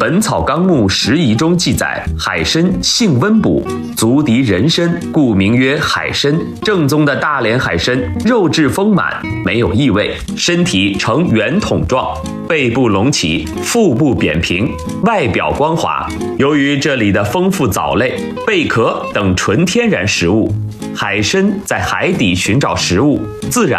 本草纲目拾遗》中记载，海参性温补，足敌人参，故名曰海参。正宗的大连海参肉质丰满，没有异味，身体呈圆筒状，背部隆起，腹部扁平，外表光滑。由于这里的丰富藻类、贝壳等纯天然食物，海参在海底寻找食物，自然